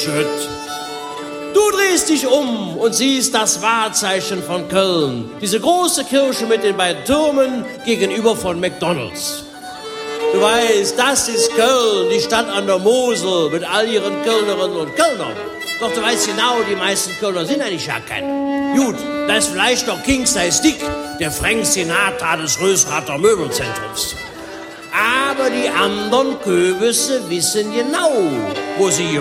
schütt. Du drehst dich um und siehst das Wahrzeichen von Köln. Diese große Kirche mit den beiden Türmen gegenüber von McDonald's. Du weißt, das ist Köln, die Stadt an der Mosel mit all ihren Kölnerinnen und Kölnern. Doch du weißt genau, die meisten Kölner sind eigentlich ja keine. Gut, da ist vielleicht noch King Size Dick, der Frank Sinatra des Rösrather Möbelzentrums. Aber die anderen Köbisse wissen genau, wo sie